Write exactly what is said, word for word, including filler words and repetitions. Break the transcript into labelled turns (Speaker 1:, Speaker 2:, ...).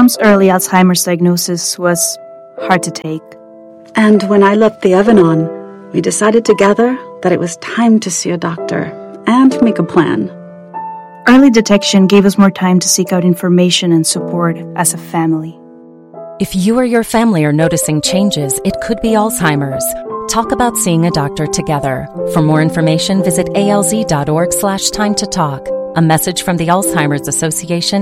Speaker 1: Mom's early Alzheimer's diagnosis was hard to take.
Speaker 2: And when I left the oven on, we decided together that it was time to see a doctor and make a plan.
Speaker 1: Early detection gave us more time to seek out information and support as a family.
Speaker 3: If you or your family are noticing changes, it could be Alzheimer's. Talk about seeing a doctor together. For more information, visit alz.org slash time to talk. A message from the Alzheimer's Association